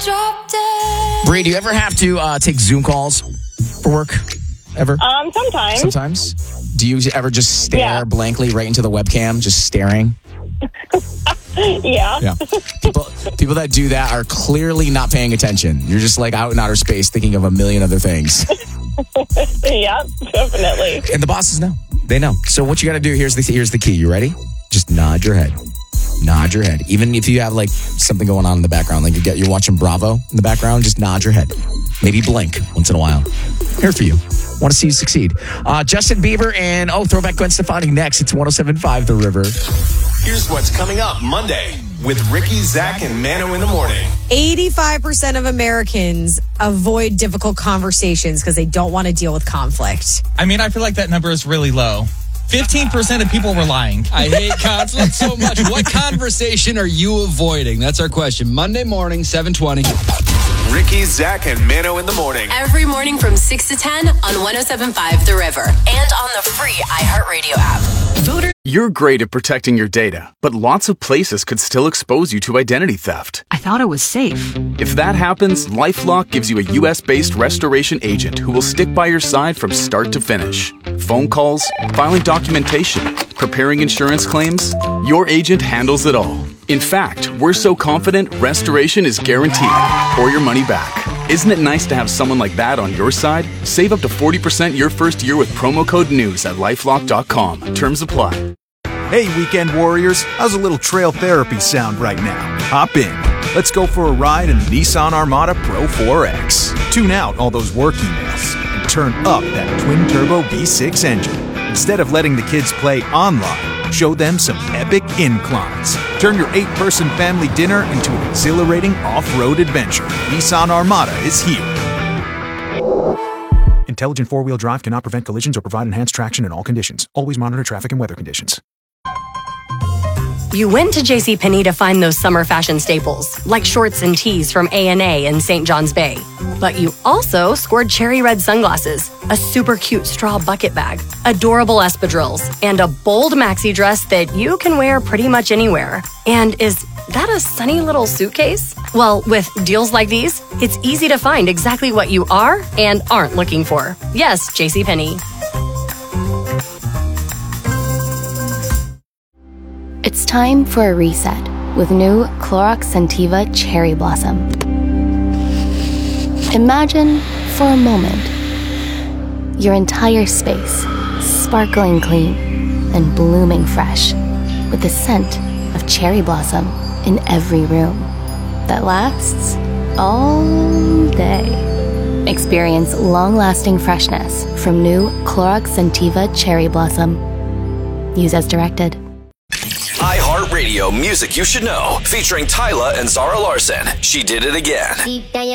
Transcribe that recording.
Bree, do you ever have to take Zoom calls for work? Ever? Sometimes. Sometimes? Do you ever just stare blankly right into the webcam, just staring? Yeah. People that do that are clearly not paying attention. You're just like out in outer space thinking of a million other things. Yeah, definitely. And the bosses know. They know. So what you got to do, here's the key. You ready? Just nod your head. Nod your head. Even if you have like something going on in the background, like you're watching Bravo in the background, just nod your head. Maybe blink once in a while. Here for you. Want to see you succeed. Justin Bieber and Throwback Gwen Stefani next. It's 107.5 The River. Here's what's coming up Monday with Ricky, Zach, and Mano in the morning. 85% of Americans avoid difficult conversations because they don't want to deal with conflict. I mean, I feel like that number is really low. 15% of people were lying. I hate conflict so much. What conversation are you avoiding? That's our question. Monday morning, 7:20. Ricky, Zach, and Mano in the morning. Every morning from 6 to 10 on 107.5 The River. And on the free iHeartRadio app. Voter. You're great at protecting your data, but lots of places could still expose you to identity theft. I thought it was safe. If that happens, LifeLock gives you a U.S.-based restoration agent who will stick by your side from start to finish. Phone calls, filing documentation, preparing insurance claims, your agent handles it all. In fact, we're so confident restoration is guaranteed or your money back. Isn't it nice to have someone like that on your side? Save up to 40% your first year with promo code NEWS at LifeLock.com. Terms apply. Hey, weekend warriors. How's a little trail therapy sound right now? Hop in. Let's go for a ride in the Nissan Armada Pro 4X. Tune out all those work emails and turn up that twin-turbo V6 engine. Instead of letting the kids play online, show them some epic inclines. Turn your 8-person family dinner into an exhilarating off-road adventure. Nissan Armada is here. Intelligent four-wheel drive cannot prevent collisions or provide enhanced traction in all conditions. Always monitor traffic and weather conditions. You went to JCPenney to find those summer fashion staples, like shorts and tees from A&A and St. John's Bay. But you also scored cherry red sunglasses, a super cute straw bucket bag, adorable espadrilles, and a bold maxi dress that you can wear pretty much anywhere. And is that a sunny little suitcase? Well, with deals like these, it's easy to find exactly what you are and aren't looking for. Yes, JCPenney. It's time for a reset with new Clorox Scentiva Cherry Blossom. Imagine, for a moment, your entire space sparkling clean and blooming fresh with the scent of cherry blossom in every room that lasts all day. Experience long-lasting freshness from new Clorox Scentiva Cherry Blossom. Use as directed. iHeartRadio Music You Should Know, featuring Tyla and Zara Larson. She Did It Again.